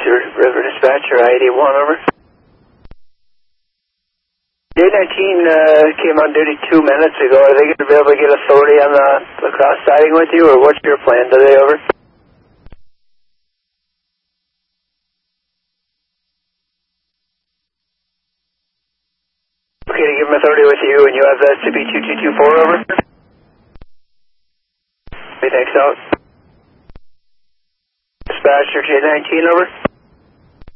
River Dispatcher, I-81, over. J-19 came on duty 2 minutes ago. Are they going to be able to get authority on the lacrosse siding with you, or what's your plan today, over? Okay, to give them authority with you, and you have the SCP-2224, over? Okay, thanks, out. Dispatcher, J-19, over.